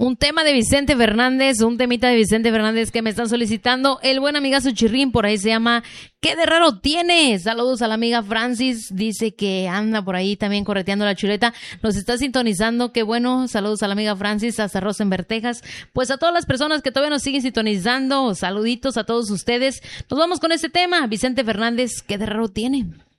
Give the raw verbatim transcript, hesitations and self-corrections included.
Un tema de Vicente Fernández, un temita de Vicente Fernández que me están solicitando. El buen amigazo Chirrín, por ahí se llama ¿Qué de raro tiene? Saludos a la amiga Francis, dice que anda por ahí también correteando la chuleta. Nos está sintonizando, qué bueno. Saludos a la amiga Francis, hasta Rosenberg, Texas. Pues a todas las personas que todavía nos siguen sintonizando, saluditos a todos ustedes. Nos vamos con este tema, Vicente Fernández, ¿qué de raro tiene?